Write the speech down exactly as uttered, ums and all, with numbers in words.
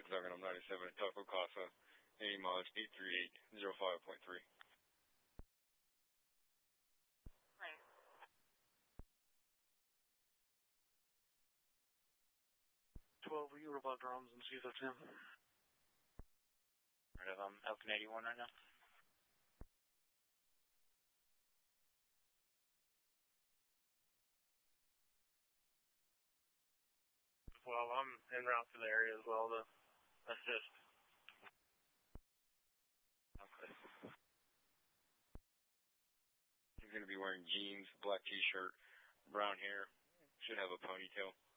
Dragon on ninety-seven, Taco Casa, A Mod eight three eight zero five point three. Right. twelve, will you robot drums and see if that's him? Right, I'm Elkin eighty-one right now. Well, I'm en route to the area as well to assist. Okay. He's going to be wearing jeans, black t-shirt, brown hair, should have a ponytail.